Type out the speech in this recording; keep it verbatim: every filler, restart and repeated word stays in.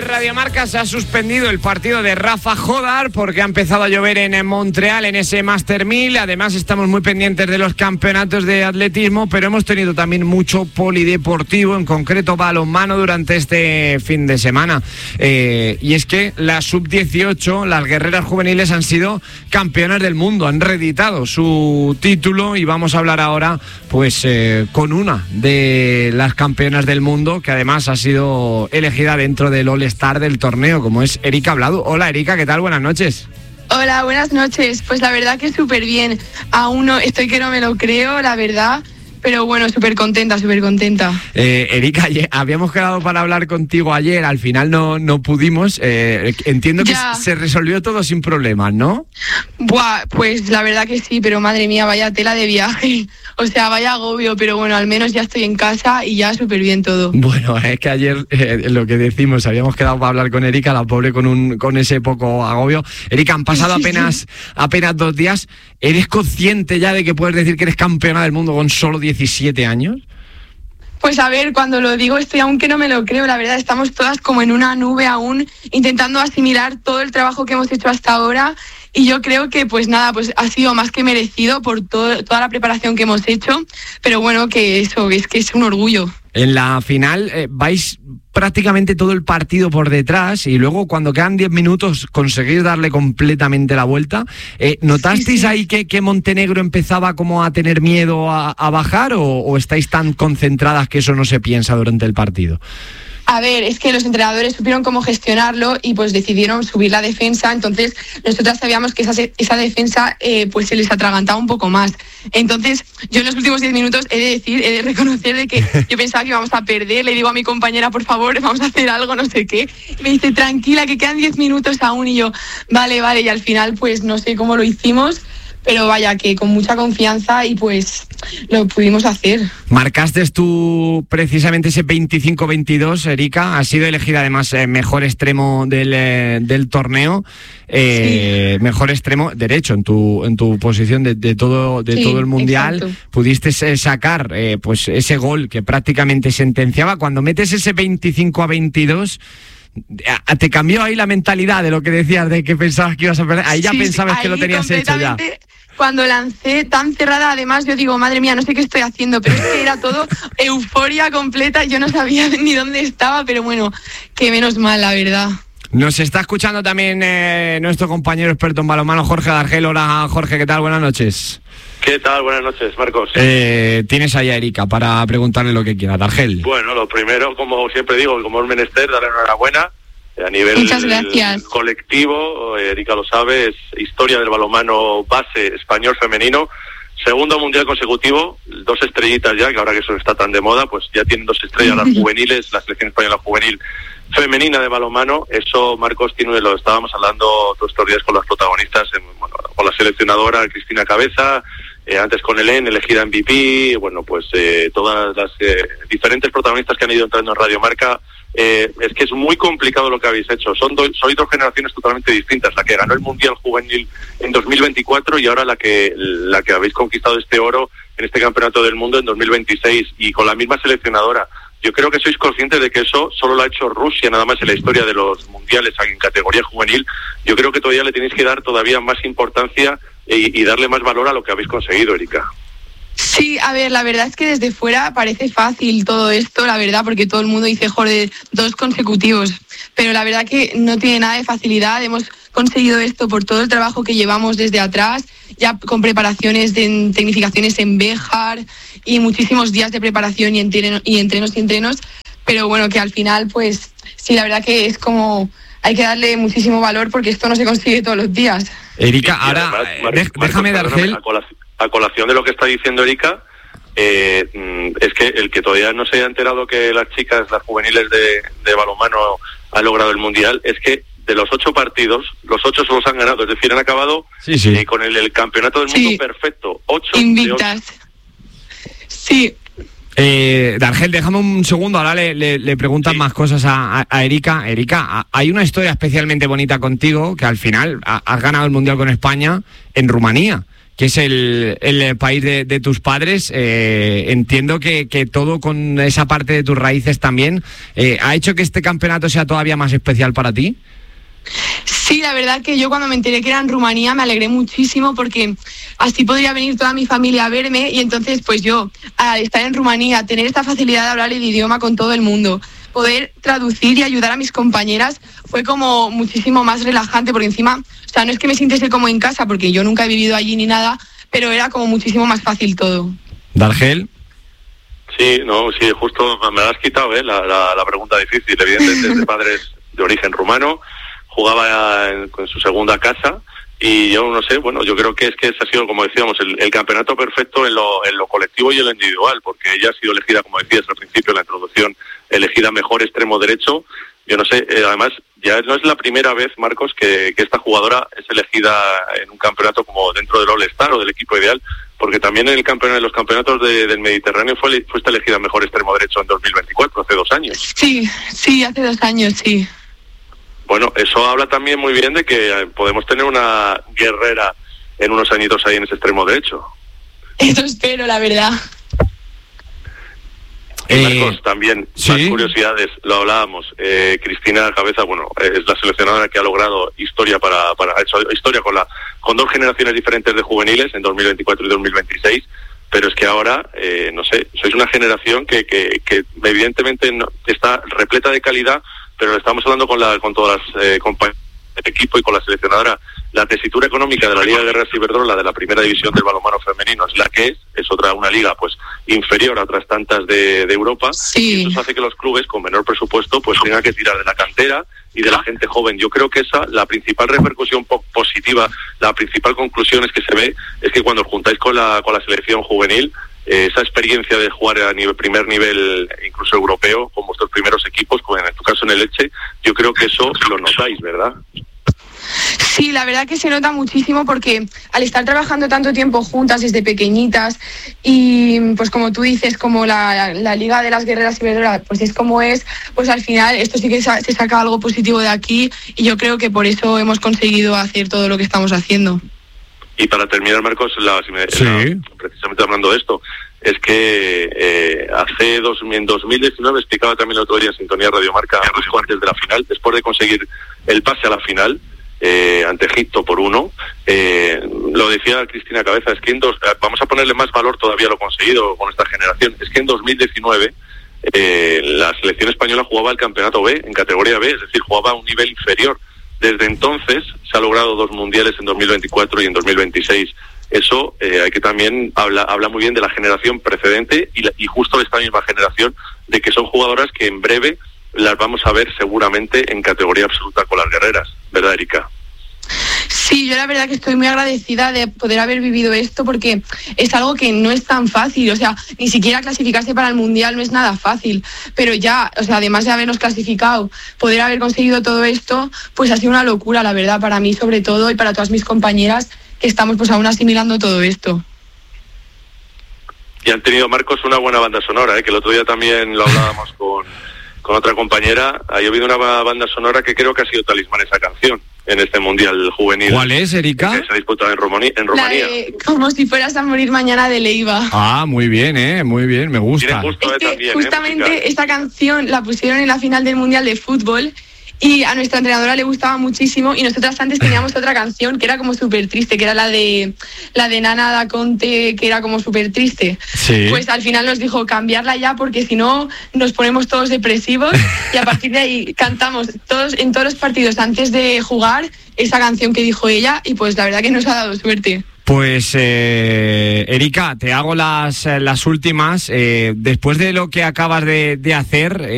Radio Marca se ha suspendido el partido de Rafa Jodar porque ha empezado a llover en Montreal en ese Master mil. Además estamos muy pendientes de los campeonatos de atletismo, pero hemos tenido también mucho polideportivo, en concreto balonmano, durante este fin de semana. Eh, y es que la sub dieciocho, las guerreras juveniles, han sido campeonas del mundo, han reeditado su título y vamos a hablar ahora pues eh, con una de las campeonas del mundo, que además ha sido elegida dentro del All-Star del torneo, como es Erika Bladu. Hola Erika, ¿qué tal? Buenas noches. Hola, buenas noches. Pues la verdad que súper bien. Aún no, estoy que no me lo creo, la verdad. Pero bueno, súper contenta, súper contenta. Eh, Erika, ayer, habíamos quedado para hablar contigo ayer, al final no, no pudimos. Eh, entiendo que ya se resolvió todo sin problemas, ¿no? Buah, pues la verdad que sí, pero madre mía, vaya tela de viaje. O sea, vaya agobio, pero bueno, al menos ya estoy en casa y ya súper bien todo. Bueno, es que ayer eh, lo que decimos, habíamos quedado para hablar con Erika, la pobre con un con ese poco agobio. Erika, han pasado sí, apenas, sí. apenas dos días. ¿Eres consciente ya de que puedes decir que eres campeona del mundo con solo diecisiete años? Pues a ver, cuando lo digo estoy aún que no me lo creo, la verdad, estamos todas como en una nube aún, intentando asimilar todo el trabajo que hemos hecho hasta ahora, y yo creo que pues nada, pues ha sido más que merecido por todo, toda la preparación que hemos hecho, pero bueno, que eso, es que es un orgullo. En la final eh, vais prácticamente todo el partido por detrás y luego cuando quedan diez minutos conseguís darle completamente la vuelta. Eh, ¿Notasteis sí, sí. ahí que, que Montenegro empezaba como a tener miedo a, a bajar o, o estáis tan concentradas que eso no se piensa durante el partido? A ver, es que los entrenadores supieron cómo gestionarlo y pues decidieron subir la defensa, entonces nosotras sabíamos que esa, esa defensa eh, pues se les atragantaba un poco más. Entonces yo en los últimos diez minutos he de decir, he de reconocer de que yo pensaba que íbamos a perder, le digo a mi compañera, por favor, vamos a hacer algo, no sé qué. Y me dice, tranquila, que quedan diez minutos aún, y yo, vale, vale, y al final pues no sé cómo lo hicimos, pero vaya, que con mucha confianza y pues lo pudimos hacer. Marcaste tú precisamente ese veinticinco veintidós, Erika, has sido elegida además eh, mejor extremo del, eh, del torneo, eh, sí. mejor extremo derecho en tu en tu posición de, de todo de sí, todo el mundial. Exacto. Pudiste sacar eh, pues ese gol que prácticamente sentenciaba. Cuando metes ese veinticinco a veintidós, ¿te cambió ahí la mentalidad de lo que decías, de que pensabas que ibas a perder? Ahí ya sí, pensabas ahí que lo tenías hecho ya. Cuando lancé tan cerrada, además, yo digo, madre mía, no sé qué estoy haciendo, pero es que era todo euforia completa, yo no sabía ni dónde estaba, pero bueno, que menos mal, la verdad. Nos está escuchando también eh, nuestro compañero experto en balonmano, Jorge Dargel. Hola, Jorge, ¿qué tal? Buenas noches. ¿Qué tal? Buenas noches, Marcos. Eh, tienes ahí a Erika para preguntarle lo que quiera, Dargel. Bueno, lo primero, como siempre digo, como es menester, darle enhorabuena. A nivel Muchas gracias. colectivo, Erika lo sabe, es historia del balonmano base español femenino. Segundo mundial consecutivo, dos estrellitas ya, que ahora que eso está tan de moda, pues ya tienen dos estrellas las juveniles, la selección española juvenil femenina de balonmano. Eso, Marcos, tiene, lo estábamos hablando todos estos días con las protagonistas, en, bueno, con la seleccionadora Cristina Cabeza, eh, antes con Helen, elegida M V P, bueno, pues eh, todas las eh, diferentes protagonistas que han ido entrando en Radio Marca. Eh, es que es muy complicado lo que habéis hecho. Son do, sois dos generaciones totalmente distintas. La que ganó el Mundial Juvenil en dos mil veinticuatro y ahora la que la que habéis conquistado este oro en este Campeonato del Mundo en dos mil veintiséis y con la misma seleccionadora. Yo creo que sois conscientes de que eso solo lo ha hecho Rusia nada más en la historia de los mundiales en categoría juvenil. Yo creo que todavía le tenéis que dar todavía más importancia y, y darle más valor a lo que habéis conseguido, Erika. Sí, a ver, la verdad es que desde fuera parece fácil todo esto, la verdad, porque todo el mundo dice, joder, dos consecutivos, pero la verdad que no tiene nada de facilidad. Hemos conseguido esto por todo el trabajo que llevamos desde atrás, ya con preparaciones de tecnificaciones en Béjar y muchísimos días de preparación y entrenos y entrenos y entrenos, pero bueno, que al final, pues sí, la verdad que es como, hay que darle muchísimo valor porque esto no se consigue todos los días. Erika, sí, ahora, Mar- Mar- Mar- déjame, Dargel. A colación de lo que está diciendo Erika, eh, es que el que todavía no se haya enterado que las chicas, las juveniles de, de balonmano han logrado el Mundial, es que de los ocho partidos, los ocho se los han ganado, es decir, han acabado sí, sí. Eh, con el, el campeonato del mundo sí. perfecto, ocho invictas. Sí. Eh, Dargel, déjame un segundo, ahora le, le, le preguntan sí. más cosas a, a, a Erika. Erika, a, hay una historia especialmente bonita contigo, que al final a, has ganado el Mundial con España en Rumanía. que es el, el país de, de tus padres. Eh, entiendo que, que todo con esa parte de tus raíces también eh, ha hecho que este campeonato sea todavía más especial para ti. Sí, la verdad que yo cuando me enteré que era en Rumanía me alegré muchísimo porque así podría venir toda mi familia a verme y entonces pues yo, al estar en Rumanía, tener esta facilidad de hablar el idioma con todo el mundo, poder traducir y ayudar a mis compañeras fue como muchísimo más relajante porque encima, o sea, no es que me sintiese como en casa porque yo nunca he vivido allí ni nada, pero era como muchísimo más fácil todo. Dargel. Sí, no, sí, justo me la has quitado, ¿eh? la, la, la pregunta difícil, evidentemente de padres de origen rumano. Jugaba en, en su segunda casa y yo no sé, bueno, yo creo que es que ese ha sido, como decíamos, el, el campeonato perfecto en lo, en lo colectivo y en lo individual, porque ella ha sido elegida, como decías al principio en la introducción, elegida mejor extremo derecho. Yo no sé, eh, además ya no es la primera vez, Marcos, que, que esta jugadora es elegida en un campeonato como dentro del All-Star o del equipo ideal, porque también en el campeonato, en los campeonatos de, del Mediterráneo fue, fue esta elegida mejor extremo derecho en dos mil veinticuatro, hace dos años. Sí, sí, hace dos años, sí. Bueno, eso habla también muy bien de que podemos tener una guerrera en unos añitos ahí en ese extremo derecho. Eso espero, la verdad. Y Marcos, también, ¿sí? Más curiosidades, lo hablábamos. Eh, Cristina Cabeza, bueno, es la seleccionadora que ha logrado historia para, para ha hecho historia con la con dos generaciones diferentes de juveniles en dos mil veinticuatro y dos mil veintiséis. Pero es que ahora, eh, no sé, sois una generación que, que, que evidentemente no, está repleta de calidad, pero estamos hablando con la con todas las eh, compañías del equipo y con la seleccionadora. La tesitura económica de la Liga Guerreras Iberdrola de la primera división del balonmano femenino es la que es, es otra una liga pues inferior a otras tantas de, de Europa. Sí. Y eso hace que los clubes con menor presupuesto pues tengan que tirar de la cantera y de la gente joven. Yo creo que esa, la principal repercusión po- positiva, la principal conclusión es que se ve, es que cuando os juntáis con la, con la selección juvenil, eh, esa experiencia de jugar a nivel, primer nivel, incluso europeo, con vuestros primeros equipos, como en tu caso en el Elche, yo creo que eso lo notáis, ¿verdad? Sí, la verdad que se nota muchísimo porque al estar trabajando tanto tiempo juntas desde pequeñitas y pues como tú dices, como la, la Liga de las Guerreras Iberdrola pues es como es, pues al final esto sí que sa- se saca algo positivo de aquí y yo creo que por eso hemos conseguido hacer todo lo que estamos haciendo. Y para terminar, Marcos, la, si me, sí. la, precisamente hablando de esto, es que eh, hace dos, en dos mil diecinueve, explicaba también el otro día en Sintonía Radio Marca, justo antes de la final, después de conseguir el pase a la final, Eh, ante Egipto por uno, eh, lo decía Cristina Cabeza, es que en dos, vamos a ponerle más valor todavía a lo conseguido con esta generación, es que en dos mil diecinueve eh, la selección española jugaba el campeonato B, en categoría B, es decir, jugaba a un nivel inferior. Desde entonces se ha logrado dos mundiales en dos mil veinticuatro y en dos mil veintiséis. Eso eh, hay que también habla, habla muy bien de la generación precedente y, la, y justo de esta misma generación, de que son jugadoras que en breve las vamos a ver seguramente en categoría absoluta con las guerreras, ¿verdad, Erika? Sí, yo la verdad que estoy muy agradecida de poder haber vivido esto porque es algo que no es tan fácil, o sea, ni siquiera clasificarse para el Mundial no es nada fácil, pero ya, o sea, además de habernos clasificado, poder haber conseguido todo esto, pues ha sido una locura, la verdad, para mí sobre todo y para todas mis compañeras que estamos pues aún asimilando todo esto. Y han tenido, Marcos, una buena banda sonora, ¿eh? Que el otro día también lo hablábamos con, con otra compañera. Ha habido una banda sonora que creo que ha sido talismán esa canción en este Mundial Juvenil. ¿Cuál es, Erika? Que se ha disputado en, Romani- en Rumanía. La de Como si fueras a morir mañana de Leiva. Ah, muy bien, eh, muy bien, me gusta. Gusto, Es eh, que también, justamente eh, esta canción la pusieron en la final del Mundial de Fútbol y a nuestra entrenadora le gustaba muchísimo y nosotras antes teníamos otra canción que era como súper triste, que era la de la de Nana da Conte, que era como súper triste. Sí. Pues al final nos dijo cambiarla ya porque si no nos ponemos todos depresivos y a partir de ahí cantamos todos en todos los partidos antes de jugar esa canción que dijo ella y pues la verdad que nos ha dado suerte. Pues, eh, Erika, te hago las, las últimas. Eh, después de lo que acabas de, de hacer... Eh,